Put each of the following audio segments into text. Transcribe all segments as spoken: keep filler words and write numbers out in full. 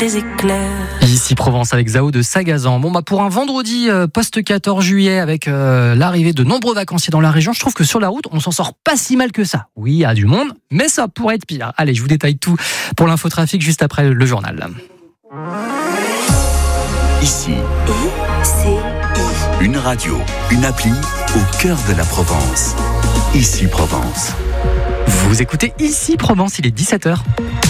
des éclairs. Ici Provence avec Zao de Sagazan. Bon bah pour un vendredi euh, post quatorze juillet avec euh, l'arrivée de nombreux vacanciers dans la région, je trouve que sur la route on s'en sort pas si mal que ça. Oui, il y a du monde, mais ça pourrait être pire. Allez, je vous détaille tout pour l'infotrafic juste après le journal. Ici, I C I. une radio, une appli au cœur de la Provence. Ici Provence. Vous écoutez Ici Provence, il est dix-sept heures.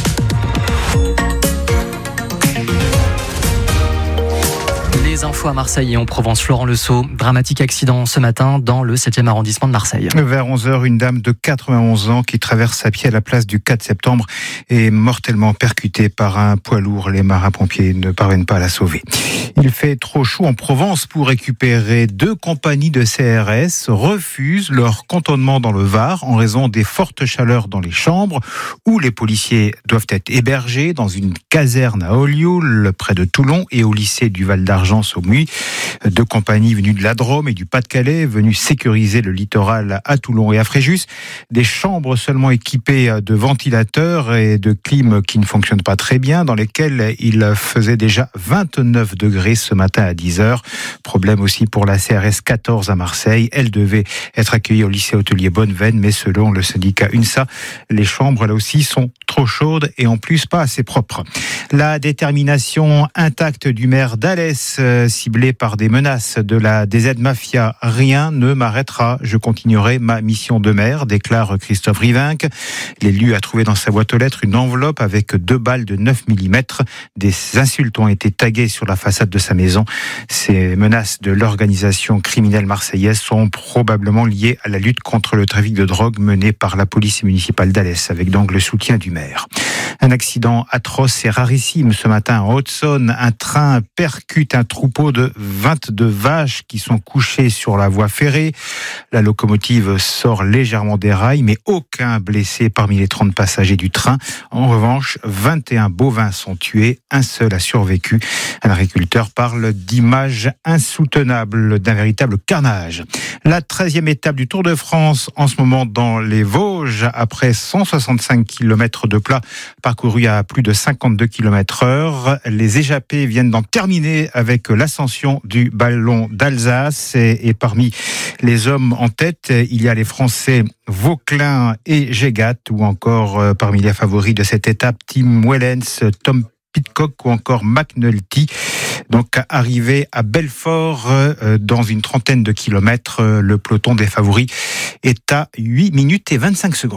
Les infos à Marseille et en Provence. Florent Lesault, dramatique accident ce matin dans le septième arrondissement de Marseille. Vers onze heures, une dame de quatre-vingt-onze ans qui traverse à pied la place du quatre septembre est mortellement percutée par un poids lourd. Les marins-pompiers ne parviennent pas à la sauver. Il fait trop chaud en Provence pour récupérer. Deux compagnies de C R S refusent leur cantonnement dans le Var en raison des fortes chaleurs dans les chambres où les policiers doivent être hébergés dans une caserne à Olioul, près de Toulon, et au lycée du Val d'Argent au Muy. Deux compagnies venues de la Drôme et du Pas-de-Calais, venues sécuriser le littoral à Toulon et à Fréjus. Des chambres seulement équipées de ventilateurs et de clim qui ne fonctionnent pas très bien, dans lesquelles il faisait déjà vingt-neuf degrés ce matin à dix heures. Problème aussi pour la C R S quatorze à Marseille. Elle devait être accueillie au lycée hôtelier Bonneveine, mais selon le syndicat UNSA, les chambres là aussi sont trop chaudes et en plus pas assez propres. La détermination intacte du maire d'Alès, ciblé par des menaces de la D Z Mafia. Rien ne m'arrêtera, je continuerai ma mission de maire, déclare Christophe Rivinc. L'élu a trouvé dans sa boîte aux lettres une enveloppe avec deux balles de neuf millimètres. Des insultes ont été taguées sur la façade de sa maison. Ces menaces de l'organisation criminelle marseillaise sont probablement liées à la lutte contre le trafic de drogue menée par la police municipale d'Alès, avec donc le soutien du maire. Un accident atroce et rarissime ce matin en Haute-Saône. Un train percute un troupeau de vingt-deux vaches qui sont couchées sur la voie ferrée. La locomotive sort légèrement des rails, mais aucun blessé parmi les trente passagers du train. En revanche, vingt et un bovins sont tués, un seul a survécu. Un agriculteur parle d'images insoutenables, d'un véritable carnage. La treizième étape du Tour de France, en ce moment dans les Vosges, après cent soixante-cinq kilomètres de plat parcourus à plus de cinquante-deux kilomètres heure. Les échappés viennent d'en terminer avec l'ascension du ballon d'Alsace. Et, et parmi les hommes en tête, il y a les Français Vauquelin et Gégat, ou encore euh, parmi les favoris de cette étape, Tim Wellens, Tom Pitcock ou encore McNulty. Donc arrivé à Belfort euh, dans une trentaine de kilomètres, euh, le peloton des favoris est à huit minutes et vingt-cinq secondes.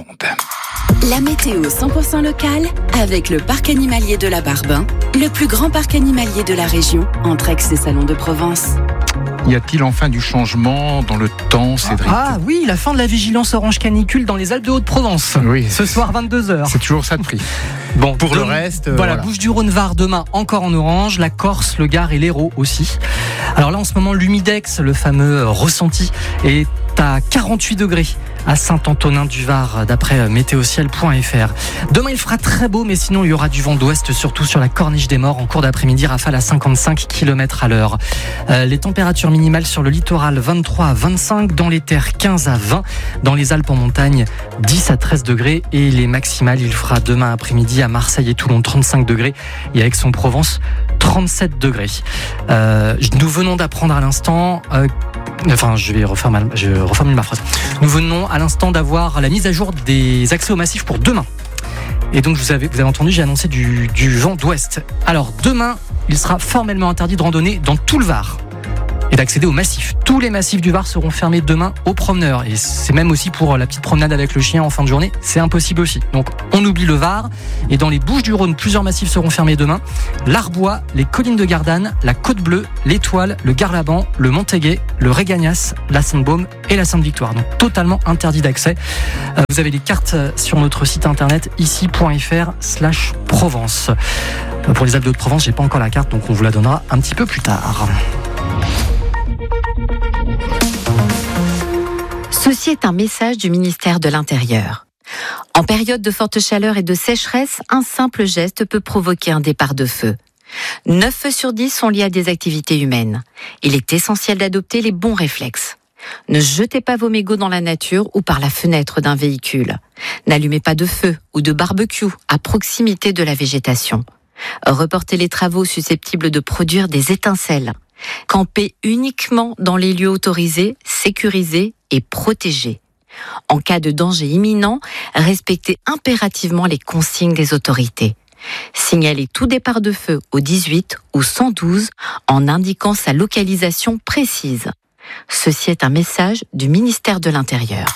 La météo cent pour cent locale avec le parc animalier de la Barbin, le plus grand parc animalier de la région, entre Aix et Salon de Provence. Y a-t-il enfin du changement dans le temps, Cédric ? Ah oui, la fin de la vigilance orange canicule dans les Alpes de Haute-Provence. Oui. Ce soir, vingt-deux heures. C'est toujours ça de prix. Bon, pour de, le reste, voilà, voilà. Bouches-du-Rhône-Var demain encore en orange, la Corse, le Gard et l'Hérault aussi. Alors là, en ce moment, l'humidex, le fameux ressenti, est à quarante-huit degrés à Saint-Antonin-du-Var, d'après météociel point f r. Demain, il fera très beau, mais sinon, il y aura du vent d'ouest, surtout sur la Corniche des Morts, en cours d'après-midi, rafale à cinquante-cinq kilomètres à l'heure. Euh, les températures minimales sur le littoral, vingt-trois à vingt-cinq, dans les terres, quinze à vingt, dans les Alpes en montagne, dix à treize degrés, et les maximales, il fera demain après-midi à Marseille et Toulon, trente-cinq degrés, et à Aix-en-Provence, trente-sept degrés. Euh, nous venons d'apprendre à l'instant... Euh, Enfin, je vais refaire ma, je reformule ma phrase. Nous venons à l'instant d'avoir la mise à jour des accès au massif pour demain. Et donc, vous avez, vous avez entendu, j'ai annoncé du, du vent d'ouest. Alors, demain, il sera formellement interdit de randonner dans tout le Var et d'accéder au massif. Tous les massifs du Var seront fermés demain aux promeneurs. Et c'est même aussi pour la petite promenade avec le chien en fin de journée, c'est impossible aussi. Donc, on oublie le Var. Et dans les Bouches-du-Rhône, plusieurs massifs seront fermés demain. L'Arbois, les collines de Gardanne, la Côte-Bleue, l'Étoile, le Garlaban, le Montéguet, le Régagnas, la Sainte-Baume et la Sainte-Victoire. Donc, totalement interdit d'accès. Euh, vous avez les cartes sur notre site internet ici point f r slash Provence. Euh, pour les Alpes de Haute-Provence, j'ai pas encore la carte, donc on vous la donnera un petit peu plus tard. Ceci est un message du ministère de l'Intérieur. En période de forte chaleur et de sécheresse, un simple geste peut provoquer un départ de feu. neuf feux sur dix sont liés à des activités humaines. Il est essentiel d'adopter les bons réflexes. Ne jetez pas vos mégots dans la nature ou par la fenêtre d'un véhicule. N'allumez pas de feu ou de barbecue à proximité de la végétation. Reporter les travaux susceptibles de produire des étincelles. Camper uniquement dans les lieux autorisés, sécurisés et protégés. En cas de danger imminent, respecter impérativement les consignes des autorités. Signaler tout départ de feu au dix-huit ou cent douze en indiquant sa localisation précise. Ceci est un message du ministère de l'Intérieur.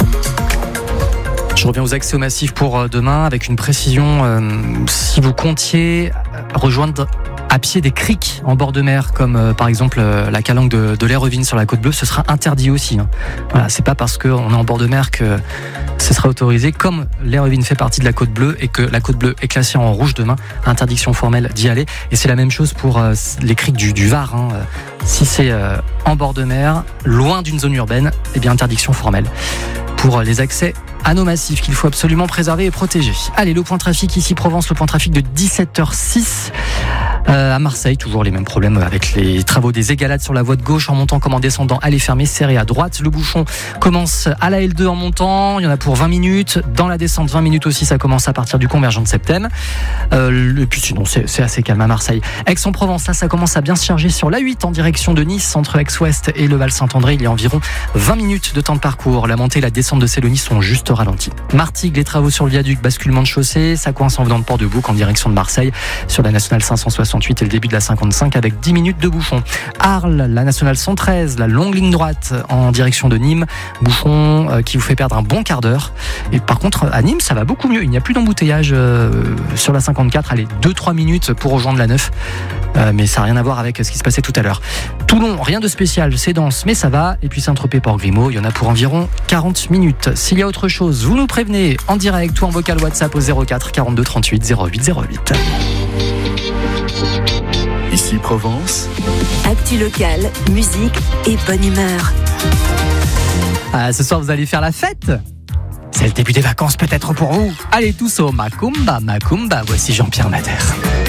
Je reviens aux accès au massif pour demain avec une précision. Euh, si vous comptiez rejoindre à pied des criques en bord de mer, comme euh, par exemple euh, la calanque de, de l'Hérovine sur la Côte Bleue, ce sera interdit aussi. Hein. Voilà, c'est pas parce qu'on est en bord de mer que ce sera autorisé. Comme l'Hérovine fait partie de la Côte Bleue et que la Côte Bleue est classée en rouge demain, interdiction formelle d'y aller. Et c'est la même chose pour euh, les criques du, du Var. Hein. Si c'est euh, en bord de mer, loin d'une zone urbaine, eh bien interdiction formelle pour les accès à nos massifs qu'il faut absolument préserver et protéger. Allez, le point trafic ici Provence, le point trafic de dix-sept heures six. Euh, à Marseille, toujours les mêmes problèmes avec les travaux des égalades sur la voie de gauche en montant comme en descendant. Allez fermer, serré à droite. Le bouchon commence à la L deux en montant. Il y en a pour vingt minutes. Dans la descente, vingt minutes aussi. Ça commence à partir du convergent de Septem. Euh, et puis sinon, c'est, c'est assez calme à Marseille. Aix-en-Provence, là, ça commence à bien se charger sur l'A huit en direction de Nice, entre Aix-Ouest et le Val-Saint-André. Il y a environ vingt minutes de temps de parcours. La montée et la descente de Sélonie sont juste ralenties. Martigues, les travaux sur le viaduc, basculement de chaussée. Ça coince en venant de Port-de-Bouc en direction de Marseille sur la nationale cinq cent soixante-huit et le début de la cinquante-cinq avec dix minutes de bouchon. Arles, la nationale cent treize, la longue ligne droite en direction de Nîmes. Bouchon euh, qui vous fait perdre un bon quart d'heure. Et par contre, à Nîmes, ça va beaucoup mieux. Il n'y a plus d'embouteillage euh, sur la cinquante-quatre. Allez, deux trois minutes pour rejoindre la neuf. Euh, mais ça n'a rien à voir avec ce qui se passait tout à l'heure. Toulon, rien de spécial, c'est dense, mais ça va. Et puis Saint-Tropez, Port-Grimaud, il y en a pour environ quarante minutes. S'il y a autre chose, vous nous prévenez en direct ou en vocal WhatsApp au zéro quatre quarante-deux trente-huit zéro huit zéro huit. Ici Provence. Actu locale, musique et bonne humeur. Ah, ce soir, vous allez faire la fête. C'est le début des vacances peut-être pour vous. Allez tous au Macumba, Macumba. Voici Jean-Pierre Madère.